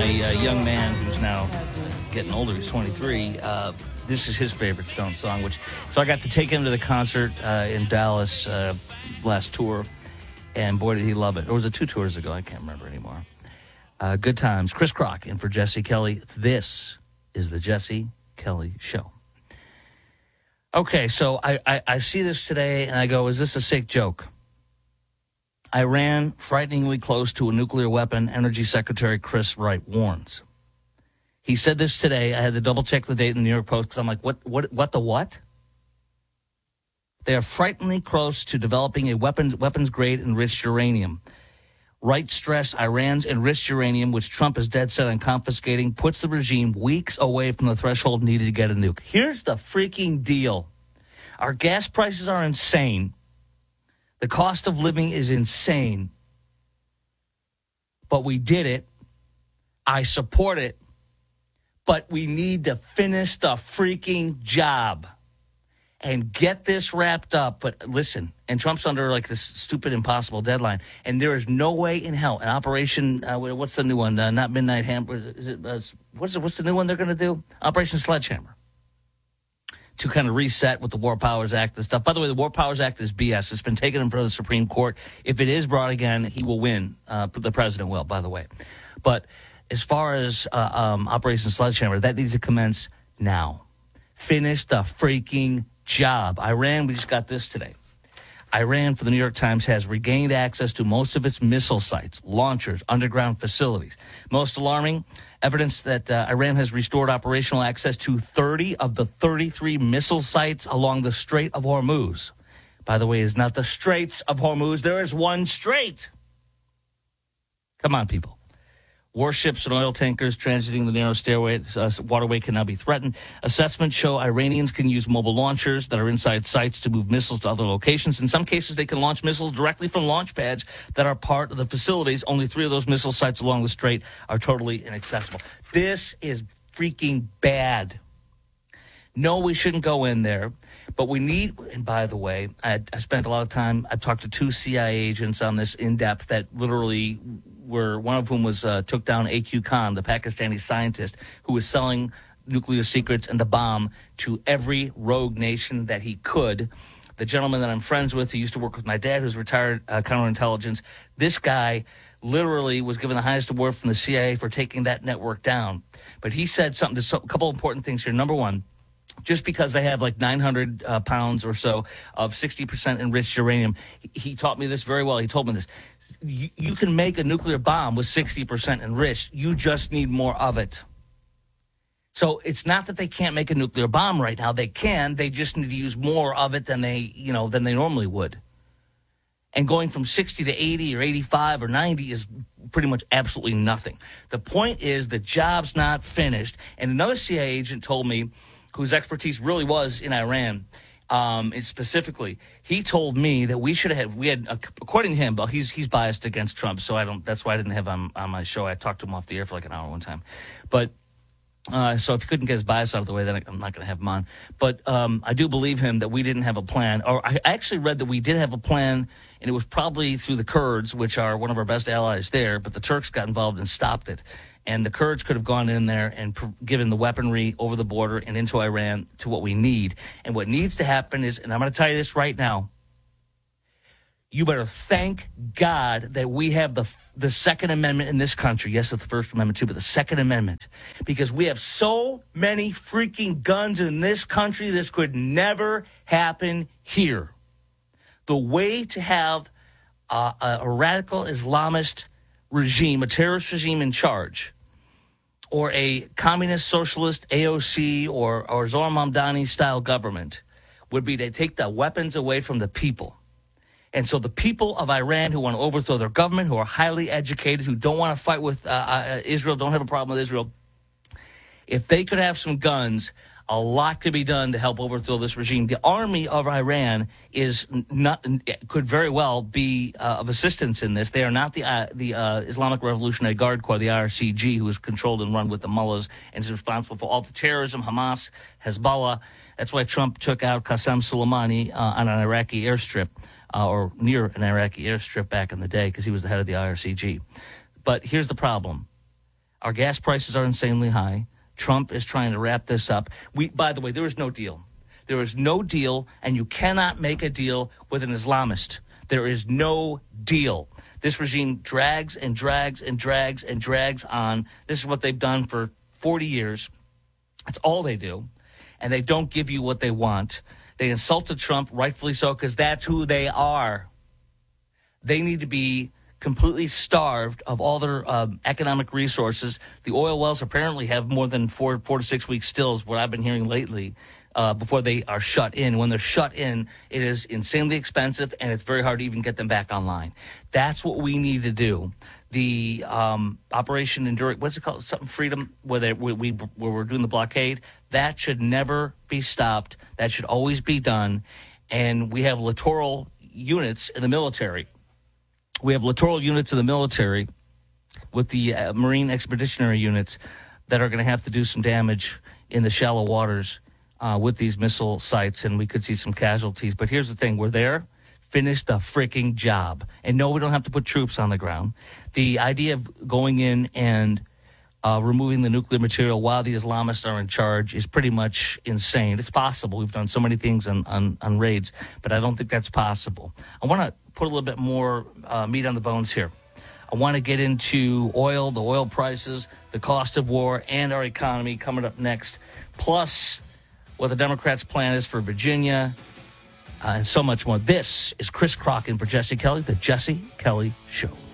a young man who's now getting older. He's 23. This is his favorite Stones song, so I got to take him to the concert in Dallas last tour, and boy, did he love it. Or was it 2 tours ago? I can't remember anymore. Good times. Chris Crock in for Jesse Kelly. This is the Jesse Kelly Show. Okay, so I see this today, and I go, is this a sick joke? Iran frighteningly close to a nuclear weapon, Energy Secretary Chris Wright warns. He said this today. I had to double-check the date in the New York Post because I'm like, what the what? They are frighteningly close to developing a weapons-grade enriched uranium. Wright stressed Iran's enriched uranium, which Trump is dead set on confiscating, puts the regime weeks away from the threshold needed to get a nuke. Here's the freaking deal. Our gas prices are insane. The cost of living is insane. But we did it. I support it. But we need to finish the freaking job and get this wrapped up. But listen, and Trump's under like this stupid, impossible deadline. And there is no way in hell an Operation, what's the new one? Not Midnight Hammer. Is it? What's the new one they're going to do? Operation Sledgehammer. To kind of reset with the War Powers Act and stuff. By the way, the War Powers Act is BS. It's been taken in front of the Supreme Court. If it is brought again, he will win. The president will, by the way. But as far as Operation Sledgehammer, that needs to commence now. Finish the freaking job. Iran, we just got this today. Iran, for the New York Times, has regained access to most of its missile sites, launchers, underground facilities. Most alarming, evidence that Iran has restored operational access to 30 of the 33 missile sites along the Strait of Hormuz. By the way, it's not the Straits of Hormuz. There is one strait. Come on, people. Warships and oil tankers transiting the narrow waterway can now be threatened. Assessments show Iranians can use mobile launchers that are inside sites to move missiles to other locations. In some cases, they can launch missiles directly from launch pads that are part of the facilities. Only 3 of those missile sites along the strait are totally inaccessible. This is freaking bad. No, we shouldn't go in there. But we need, and by the way, I spent a lot of time, I've talked to 2 CIA agents on this in depth that literally were, one of whom was took down A.Q. Khan, the Pakistani scientist who was selling nuclear secrets and the bomb to every rogue nation that he could. The gentleman that I'm friends with, who used to work with my dad, who's retired counterintelligence, this guy literally was given the highest award from the CIA for taking that network down. But he said something, there's a couple important things here. Number one, just because they have like 900 pounds or so of 60% enriched uranium, he taught me this very well. He told me this. You can make a nuclear bomb with 60% enriched. You just need more of it. So it's not that they can't make a nuclear bomb right now. They can. They just need to use more of it than they normally would. And going from 60 to 80 or 85 or 90 is pretty much absolutely nothing. The point is the job's not finished. And another CIA agent told me, whose expertise really was in Iran, specifically, he told me that we had, according to him, but he's biased against Trump, so that's why I didn't have him on my show. I talked to him off the air for like an hour one time. But, so if he couldn't get his bias out of the way, then I'm not going to have him on. But I do believe him that we didn't have a plan, or I actually read that we did have a plan, and it was probably through the Kurds, which are one of our best allies there, but the Turks got involved and stopped it. And the Kurds could have gone in there and given the weaponry over the border and into Iran to what we need. And what needs to happen is, and I'm going to tell you this right now, you better thank God that we have the Second Amendment in this country. Yes, it's the First Amendment too, but the Second Amendment. Because we have so many freaking guns in this country, this could never happen here. The way to have a radical Islamist regime, a terrorist regime in charge, or a communist socialist AOC or Zohar Mamdani-style government would be to take the weapons away from the people. And so the people of Iran who want to overthrow their government, who are highly educated, who don't want to fight with Israel, don't have a problem with Israel, if they could have some guns, a lot could be done to help overthrow this regime. The army of Iran could very well be of assistance in this. They are not the Islamic Revolutionary Guard Corps, the IRCG, who is controlled and run with the mullahs and is responsible for all the terrorism, Hamas, Hezbollah. That's why Trump took out Qasem Soleimani on an Iraqi airstrip, or near an Iraqi airstrip back in the day, because he was the head of the IRCG. But here's the problem. Our gas prices are insanely high. Trump is trying to wrap this up. By the way, there is no deal. There is no deal, and you cannot make a deal with an Islamist. There is no deal. This regime drags and drags and drags and drags on. This is what they've done for 40 years. That's all they do. And they don't give you what they want. They insulted Trump, rightfully so, because that's who they are. They need to be completely starved of all their economic resources. The oil wells apparently have more than 4 to 6 weeks still, is what I've been hearing lately, before they are shut in. When they're shut in, it is insanely expensive, and it's very hard to even get them back online. That's what we need to do. The Operation Enduring, what's it called? Something Freedom, where we're doing the blockade. That should never be stopped. That should always be done. And we have littoral units in the military. We have littoral units in the military with the Marine Expeditionary Units that are going to have to do some damage in the shallow waters with these missile sites, and we could see some casualties. But here's the thing. We're there. Finish the freaking job. And no, we don't have to put troops on the ground. The idea of going in and removing the nuclear material while the Islamists are in charge is pretty much insane. It's possible. We've done so many things on raids, but I don't think that's possible. I want to put a little bit more meat on the bones here. I want to get into oil, the oil prices, the cost of war, and our economy coming up next, plus what the Democrats' plan is for Virginia, and so much more. This is Chris Crock in for Jesse Kelly, The Jesse Kelly Show.